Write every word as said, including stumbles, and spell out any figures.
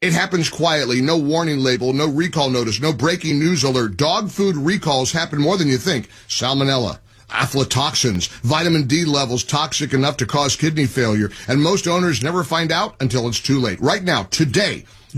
It happens quietly, no warning label, no recall notice, no breaking news alert. Dog food recalls happen more than you think. Salmonella, aflatoxins, vitamin D levels toxic enough to cause kidney failure, and most owners never find out until it's too late. Right now, today,